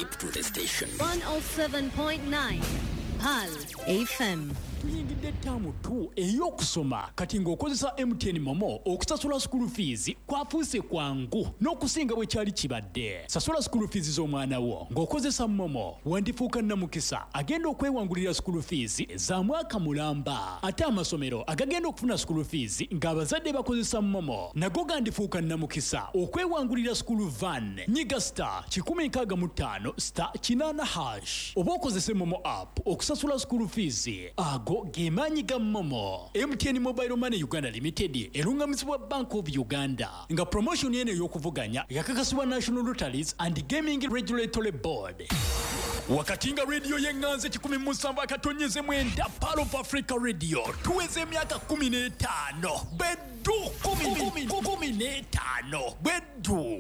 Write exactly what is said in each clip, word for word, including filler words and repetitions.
Keep to the station. one oh seven point nine Pal F M. Tuyingidde ttaamu tu ey'okusoma kati ng'okozesa M T N Momo okusasula school fees kwafuuse kwangu n'okusinga bwe kyali kibadde. Sasula school fees z'omwana wo ng'okozesa Momo wandifuuka nnamukisa agenda okwewangulira school fees za mwaka mulamba. Ate amasomero agagenda okufuna school fees ng'abazadde bakozesa Momo nago gandifuuka nnamukisa okwewangulira school van. Nyiga star kikumi nkaaga mu ttaano star kinaana hash oba okozese Momo app okusasula school fees ago gemaanyi ga Momo. M T N Mobile Money Uganda Limited erungamizibwa Bank of Uganda nga promotion eno ey'okuvuganya yakakasibwa National Lotteries and Gaming Regulatory Board. Wakati nga radio y'enganze kikumi mu nsanvu akatonyeze mwenda Pal of Africa Radio tuweze emyaka kumi n'etaano beddu kumi n'etaano beddu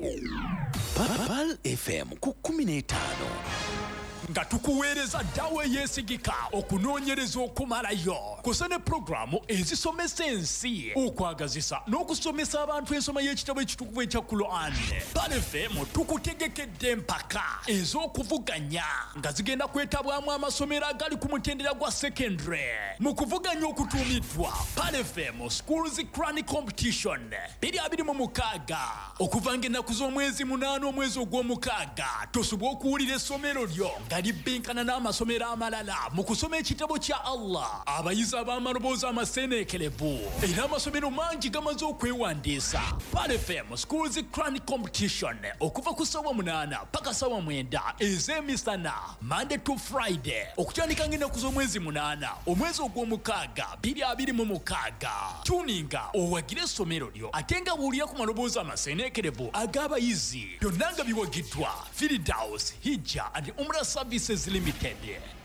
Pal F M ku kumi n'etaano nga tukuweereza ddawa eyeesigika okunoonyereza okumalayo kusa ne pulogulaamu ezisomesa ensi okwagazisa n'okusomesa abantu ensoma y'ekitabo ekitukuvu ekya Quran. Pal F M tukutegekedde empaka ez'okuvuganya nga zigenda kwetabwamu amasomero agali ku mutendera gwa secondary mu kuvuganya okutuumiddwa Pal F M Schools Quran Competition bbiri abiri mu mukaaga okuva ng'ennaku z'omwezi munaana omwezi ogw'omukaaga tosobwa okuwulira essomero lyo nga libbinkana n'amasomero amalala mu kusoma ekitabo kya Allah. Abayizi ab'amaloboozi amaseeneekerevu era amasomero mangi gamaze okwewandiisa. Pal F M Schools Quran Competition okuva ku ssaawa munaana paka ssaawa mwenda ez'emisana Monday to Friday okutandika ng'ennaku z'omwezi munaana omwezi ogw'omukaaga bbiri abiri mu mukaaga. Tuninga owagire essomero lyo ate nga buulira ku maloboozi amaseeneekerevu ag'abayizi byonna nga biwagiddwa Firdaus Hijja and Umrah Services Limited.